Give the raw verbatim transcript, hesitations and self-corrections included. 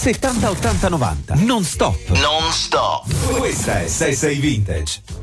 settanta ottanta novanta. Non stop. Non stop. Questa è sei sei Vintage.